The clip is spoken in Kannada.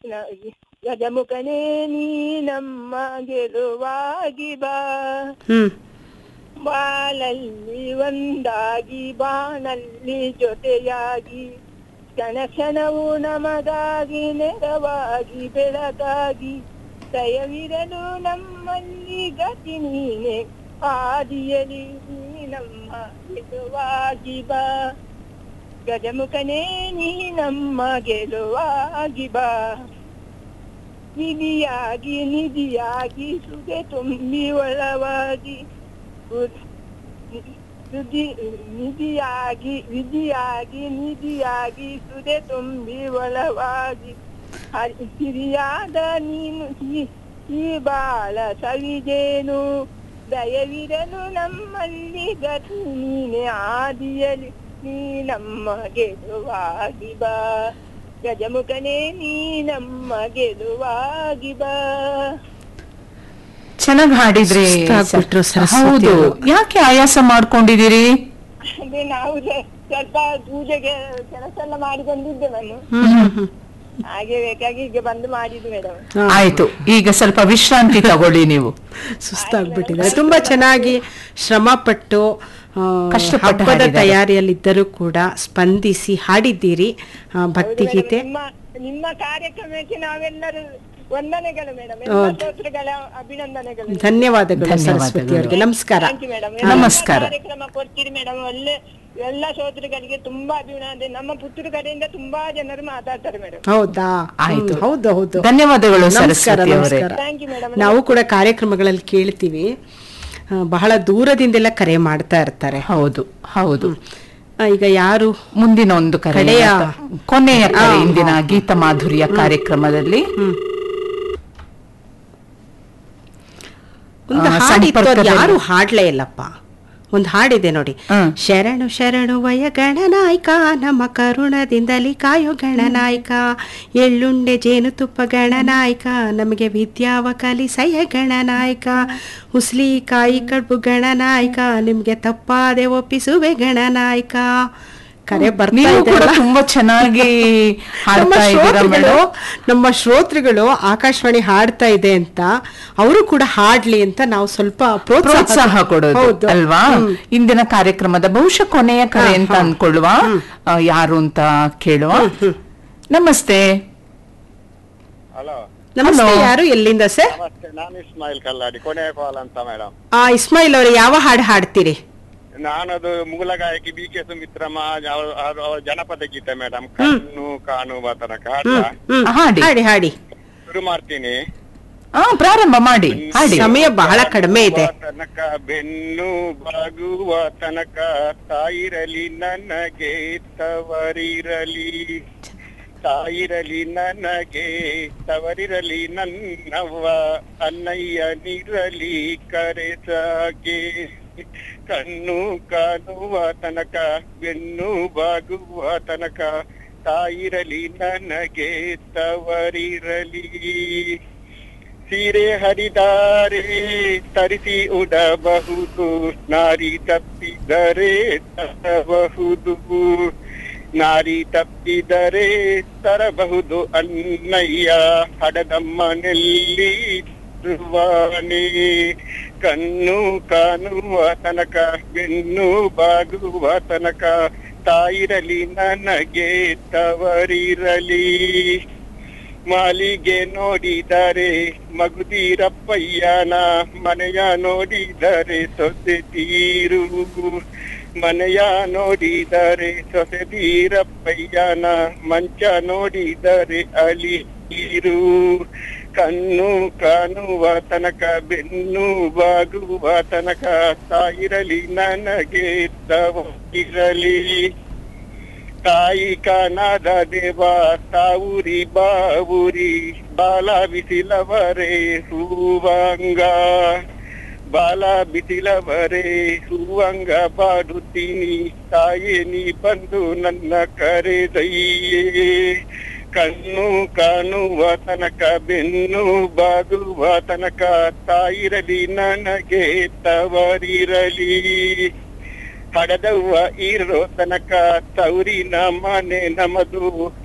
ಗಜಮುಖನೇ ನೀ ನಮ್ಮ ಗೆಲುವಾಗಿ ಬಾ, ಬಾಳಲ್ಲಿ ಒಂದಾಗಿ ಬಾಣಲ್ಲಿ ಜೊತೆಯಾಗಿ, ಕ್ಷಣ ಕ್ಷಣವು ನಮಗಾಗಿ ನೆರವಾಗಿ ಬೆಳಕಾಗಿ, ದಯವಿರಲು ನಮ್ಮಲ್ಲಿ ಗತಿ ನೀನೆ, ಆದಿಯಲಿ ನೀ ನಮ್ಮ ಗೆಲುವಾಗಿ ಬಾ, ಗಜಮುಖನೇ ನೀ ನಮ್ಮ ಗೆಲುವಾಗಿ ಬಾ, ನಿಧಿಯಾಗಿ ನಿಧಿಯಾಗಿ ಸುದೆ ತುಂಬಿ ಒಳವಾಗಿ, ನಿಧಿಯಾಗಿ ವಿಧಿಯಾಗಿ ನಿಧಿಯಾಗಿ ಸುದೆ ತುಂಬಿ ಒಳವಾಗಿ, ಹಿರಿಯಾದ ನೀನು ಈ ಬಾಳ ಸವಿಜೇನು, ದಯವಿರಲು ನಮ್ಮಲ್ಲಿ ಗತಿ ನೀನೆ, ಆದಿಯಲಿ ನೀ ನಮ್ಮ ಗೆಲುವಾಗಿ ಬಾ, ಗಜಮುಖನೇ ನೀ ನಮ್ಮ ಗೆಲುವಾಗಿ ಬಾ. ಚೆನ್ನಾಗಿ ಹಾಡಿದ್ರಿ. ಹೌದು, ಯಾಕೆ ಆಯಾಸ ಮಾಡ್ಕೊಂಡಿದ್ದೀರಿ? ಅದೇ ನಾವು ಸ್ವಲ್ಪ ಪೂಜೆಗೆ ಕೆಲಸ ಎಲ್ಲ ಮಾಡಿಕೊಂಡಿದ್ದೆ ನಾನು, ಹಾಗೆ ಬೇಕಾಗಿ ಈಗ ಬಂದು ಮಾಡಿದ್ದು ಮೇಡಮ್. ಆಯ್ತು, ಈಗ ಸ್ವಲ್ಪ ವಿಶ್ರಾಂತಿ ತಗೊಳ್ಳಿ. ನೀವು ಸುಸ್ತಾಗ್ಬಿಟ್ಟಿದ್ದಾರೆ. ತುಂಬಾ ಚೆನ್ನಾಗಿ ಶ್ರಮ ಪಟ್ಟು ಹಬ್ಬದ ತಯಾರಿಯಲ್ಲಿದ್ದರೂ ಕೂಡ ಸ್ಪಂದಿಸಿ ಹಾಡಿದ್ದೀರಿ ಭಕ್ತಿಗೀತೆ. ನಿಮ್ಮ ಕಾರ್ಯಕ್ರಮಕ್ಕೆ ನಾವೆಲ್ಲರೂ ವಂದನೆಗಳು ಮೇಡಮ್, ಸ್ತೋತ್ರಗಳ ಅಭಿನಂದನೆಗಳು. ಧನ್ಯವಾದಗಳು ಸರಸ್ವತಿ ಅವರಿಗೆ. ನಮಸ್ಕಾರ. ನಮಸ್ಕಾರ. ಕಾರ್ಯಕ್ರಮ ಕೊಡ್ತೀರಿ ಮೇಡಮ್. ಎಲ್ಲ ಶ್ರೋತೃಗಳಿಗೆ ತುಂಬಾ ಅಭಿನಂದನೆ. ನಮ್ಮ ಪುತ್ತೂರು ಕಡೆಯಿಂದ ತುಂಬಾ ಜನರು ಮಾತಾಡ್ತಾರೆ ಮೇಡಮ್. ಹೌದಾ? ಆಯ್ತು, ಹೌದು ಹೌದು. ಧನ್ಯವಾದಗಳು. ನಮಸ್ಕಾರ. ನಾವು ಕೂಡ ಕಾರ್ಯಕ್ರಮಗಳಲ್ಲಿ ಕೇಳ್ತೀವಿ, ಬಹಳ ದೂರದಿಂದೆಲ್ಲ ಕರೆ ಮಾಡ್ತಾ ಇರ್ತಾರೆ. ಹೌದು ಹೌದು. ಈಗ ಯಾರು ಮುಂದಿನ ಒಂದು ಕೊನೆಯ ಕರೆ ಇಂದಿನ ಗೀತ ಮಾಧುರ್ಯ ಕಾರ್ಯಕ್ರಮದಲ್ಲಿ ಒಂದು ಯಾರು ಹಾಡ್ಲೇ ಇಲ್ಲಪ್ಪ. ಒಂದು ಹಾಡಿದೆ ನೋಡಿ, ಶರಣು ಶರಣು ವಯ ಗಣನಾಯಕ, ನಮ್ಮ ಕರುಣದಿಂದಲಿ ಕಾಯೋ ಗಣನಾಯಕ, ಎಳ್ಳುಂಡೆ ಜೇನುತುಪ್ಪ ಗಣನಾಯಕ, ನಮಗೆ ವಿದ್ಯಾವ ಕಲಿಸಯ್ಯ ಗಣನಾಯಕ, ಹುಸ್ಲಿ ಕಾಯಿ ಕಡುಬು ಗಣನಾಯಕ, ನಿಮ್ಗೆ ತಪ್ಪಾದೆ ಒಪ್ಪಿಸುವೆ ಗಣನಾಯಕ. ಕರೆ ಬರ್ತಾ ತುಂಬಾ ಚೆನ್ನಾಗಿ ನಮ್ಮ ಶ್ರೋತೃಗಳು ಆಕಾಶವಾಣಿ ಹಾಡ್ತಾ ಇದೆ ಅಂತ ಅವರು ಕೂಡ ಹಾಡ್ಲಿ ಅಂತ ನಾವು ಸ್ವಲ್ಪ ಪ್ರೋತ್ಸಾಹ ಕೊಡೋದು ಅಲ್ವಾ. ಇಂದಿನ ಕಾರ್ಯಕ್ರಮದ ಬಹುಶಃ ಕೊನೆಯ ಕರೆ ಅಂತ ಅನ್ಕೊಳ್ಳುವ. ಯಾರು ಅಂತ ಕೇಳುವ. ನಮಸ್ತೆ. ನಮಸ್ತೆ. ಯಾರು, ಎಲ್ಲಿಂದ ಸರ್? ನಾನು ಇಸ್ಮಾಯಿಲ್ ಕಲ್ಲಾಡಿ, ಕೊನೆಯ ಕಾಲ್ ಅಂತ ಮೇಡಮ್. ಇಸ್ಮಾಯಿಲ್ ಅವರು ಯಾವ ಹಾಡು ಹಾಡ್ತೀರಿ? ನಾನದು ಮೂಲ ಗಾಯಕಿ ಬಿ ಕೆ ಸುಮಿತ್ರಮ್ಮ, ಜನಪದ ಗೀತೆ ಮೇಡಮ್. ಕಣ್ಣು ಕಾಣುವ ತನಕ ಹಾಡಿ ಹಾಡಿ ಶುರು ಮಾಡ್ತೀನಿ. ಪ್ರಾರಂಭ ಮಾಡಿ. ಸಮಯ ಬಹಳ ಕಡಿಮೆ ಇದೆ. ತನಕ ಬೆನ್ನು ಬಾಗುವ ತನಕ, ತಾಯಿರಲಿ ನನಗೆ ತವರಿರಲಿ, ತಾಯಿರಲಿ ನನಗೆ ತವರಿರಲಿ ನನ್ನವ್ವ, ಅಣ್ಣಯ್ಯನಿರಲಿ ಕರೆಸಾಗೆ, ಕಣ್ಣು ಕಾಣುವ ತನಕ ಬೆನ್ನು ಬಾಗುವ ತನಕ, ತಾಯಿರಲಿ ನನಗೆ ತವರಿರಲಿ, ಸೀರೆ ಹರಿದಾರೆ ತರಿಸಿ ಉಡಬಹುದು, ನಾರಿ ತಪ್ಪಿದರೆ ತರಬಹುದು, ನಾರಿ ತಪ್ಪಿದರೆ ತರಬಹುದು, ಅಣ್ಣಯ್ಯ ಹಡದಮ್ಮನಲ್ಲಿ ರುವಾನೆ, ಕಣ್ಣು ಕಾಣುವ ತನಕ ಬೆನ್ನು ಬಾಗುವ ತನಕ, ತಾಯಿರಲಿ ನನಗೆ ತವರಿರಲಿ, ಮಾಲಿಗೆ ನೋಡಿದರೆ ಮಗುದೀರಪ್ಪಯ್ಯನ, ಮನೆಯ ನೋಡಿದರೆ ಸೊಸೆ ತೀರು, ಮನೆಯ ನೋಡಿದರೆ ಸೊಸೆ ತೀರಪ್ಪಯ್ಯನ, ಮಂಚ ನೋಡಿದರೆ ಅಲಿರು, ಕಣ್ಣು ಕಾಣುವ ತನಕ ಬೆನ್ನು ಬಾಗುವ ತನಕ, ತಾಯಿರಲಿ ನನಗೆ ತವರಿರಲಿ, ತಾಯಿ ಕಾಣದ ದೇವ ತಾವುರಿ ಬಾವುರಿ, ಬಾಲ ಬಿಸಿಲವರೇ ಹೂವಂಗ, ಬಾಲ ಬಿಸಿಲವರೇ ಹೂವಂಗ ಬಾಡುತ್ತೀನಿ, ತಾಯೇ ನೀ ಬಂದು ನನ್ನ ಕರೆದಯ್ಯೇ, ಕಣ್ಣು ಕಾಣುವ ತನಕ ಬೆನ್ನು ಬಾಗುವ ತನಕ, ತಾಯಿರಲಿ ನನಗೆ ತವರಿರಲಿ, ಹಡದವ್ವ ಇರೋ ತನಕ ತವರಿನ ಮನೆ ನಮದು,